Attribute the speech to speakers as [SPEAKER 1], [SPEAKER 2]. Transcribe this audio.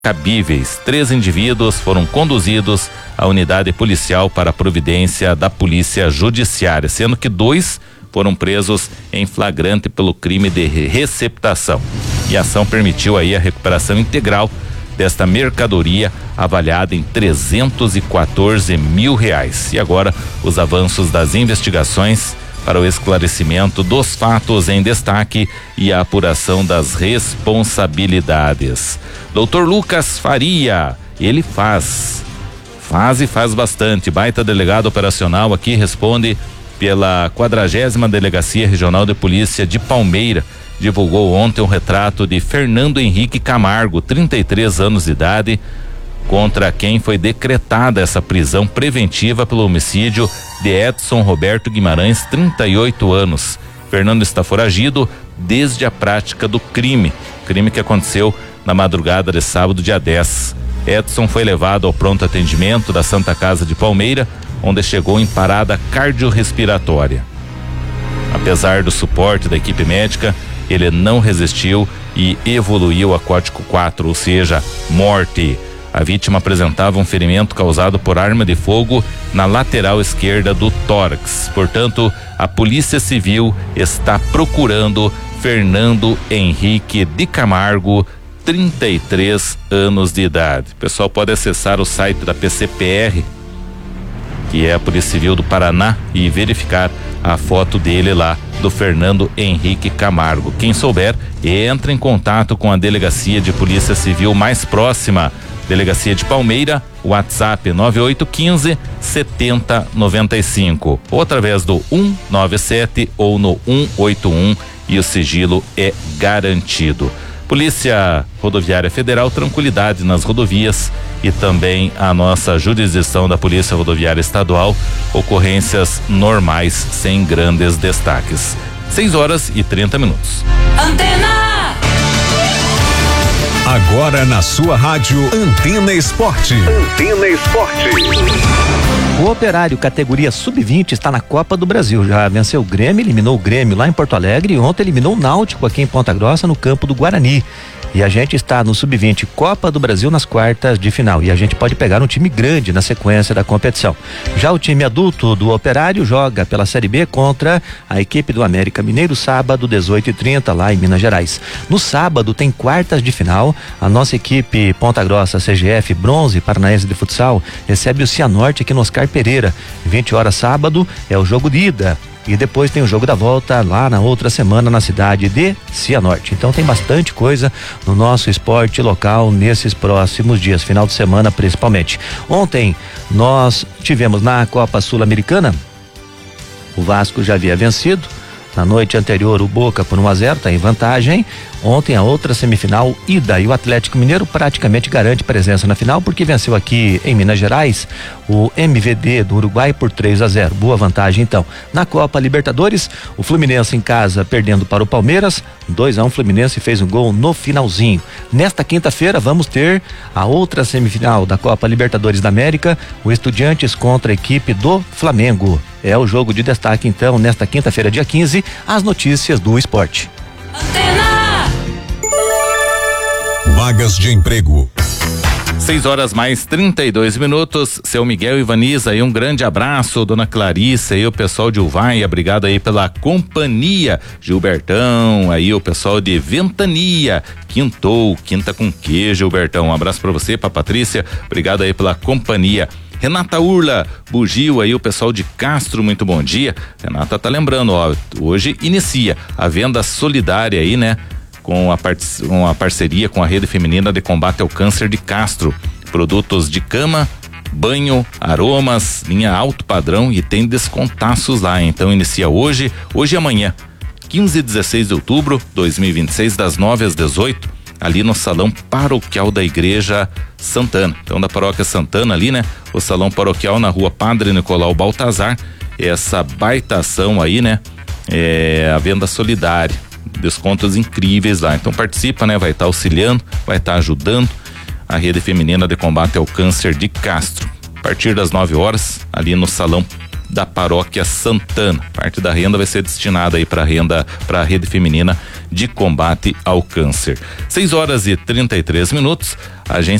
[SPEAKER 1] cabíveis. 3 indivíduos foram conduzidos à unidade policial para a providência da Polícia Judiciária, sendo que 2 foram presos em flagrante pelo crime de receptação. E a ação permitiu aí a recuperação integral desta mercadoria avaliada em R$314 mil. E agora os avanços das investigações para o esclarecimento dos fatos em destaque e a apuração das responsabilidades. Doutor Lucas Faria, ele faz e faz bastante. Baita delegado operacional aqui, responde pela 40ª Delegacia Regional de Polícia de Palmeira. Divulgou ontem um retrato de Fernando Henrique Camargo, 33 anos de idade, contra quem foi decretada essa prisão preventiva pelo homicídio de Edson Roberto Guimarães, 38 anos. Fernando está foragido desde a prática do crime que aconteceu na madrugada de sábado, dia 10. Edson foi levado ao pronto atendimento da Santa Casa de Palmeira, onde chegou em parada cardiorrespiratória. Apesar do suporte da equipe médica, ele não resistiu e evoluiu a código 4, ou seja, morte. A vítima apresentava um ferimento causado por arma de fogo na lateral esquerda do tórax. Portanto, a Polícia Civil está procurando Fernando Henrique de Camargo, 33 anos de idade. O pessoal pode acessar o site da PCPR, que é a Polícia Civil do Paraná, e verificar a foto dele lá, do Fernando Henrique Camargo. Quem souber, entra em contato com a Delegacia de Polícia Civil mais próxima. Delegacia de Palmeira, WhatsApp 9815 7095, ou através do 197 ou no 181, e o sigilo é garantido. Polícia Rodoviária Federal, tranquilidade nas rodovias, e também a nossa jurisdição da Polícia Rodoviária Estadual, ocorrências normais sem grandes destaques. 6h30.
[SPEAKER 2] Antena!
[SPEAKER 3] Agora na sua rádio Antena Esporte. Antena Esporte.
[SPEAKER 4] O Operário categoria sub-20 está na Copa do Brasil. Já venceu o Grêmio, eliminou o Grêmio lá em Porto Alegre e ontem eliminou o Náutico aqui em Ponta Grossa, no campo do Guarani. E a gente está no sub-20 Copa do Brasil nas quartas de final. E a gente pode pegar um time grande na sequência da competição. Já o time adulto do Operário joga pela Série B contra a equipe do América Mineiro, sábado 18h30, lá em Minas Gerais. No sábado tem quartas de final. A nossa equipe Ponta Grossa CGF Bronze Paranaense de Futsal recebe o Cianorte aqui no Oscar Pereira. 20 horas sábado é o jogo de ida. E depois tem o jogo da volta lá na outra semana na cidade de Cianorte. Então tem bastante coisa no nosso esporte local nesses próximos dias, final de semana principalmente. Ontem nós tivemos na Copa Sul-Americana, o Vasco já havia vencido. Na noite anterior o Boca por 1-0, está em vantagem. Ontem a outra semifinal ida, e o Atlético Mineiro praticamente garante presença na final porque venceu aqui em Minas Gerais o MVD do Uruguai por 3-0. Boa vantagem então. Na Copa Libertadores, o Fluminense em casa perdendo para o Palmeiras, 2-1. Fluminense fez um gol no finalzinho. Nesta quinta-feira vamos ter a outra semifinal da Copa Libertadores da América, o Estudiantes contra a equipe do Flamengo. É o jogo de destaque então nesta quinta-feira, dia 15, as notícias do esporte.
[SPEAKER 2] Antena!
[SPEAKER 3] Vagas de emprego.
[SPEAKER 1] 6h32. Seu Miguel e Vanisa, aí um grande abraço, dona Clarice, aí o pessoal de Uvaia, obrigado aí pela companhia. Gilbertão, aí o pessoal de Ventania, quinta com queijo, Gilbertão, um abraço pra você, pra Patrícia, obrigado aí pela companhia. Renata Urla, Bugio, aí o pessoal de Castro, muito bom dia. Renata tá lembrando, ó, hoje inicia a venda solidária aí, né? Com a parceria com a Rede Feminina de Combate ao Câncer de Castro. Produtos de cama, banho, aromas, linha alto padrão, e tem descontaços lá. Então inicia hoje e amanhã, 15 e 16 de outubro de 2026, das 9 às 18, ali no Salão Paroquial da Igreja Santana. Então, da Paróquia Santana ali, né? O Salão Paroquial na Rua Padre Nicolau Baltazar. Essa baita ação aí, né? É a venda solidária. Descontos incríveis lá. Então participa, né? Vai estar auxiliando, vai estar ajudando a Rede Feminina de Combate ao Câncer de Castro. A partir das 9 horas, ali no Salão da Paróquia Santana. Parte da renda vai ser destinada aí para a rede feminina de combate ao câncer. 6 horas e 33 minutos. A agência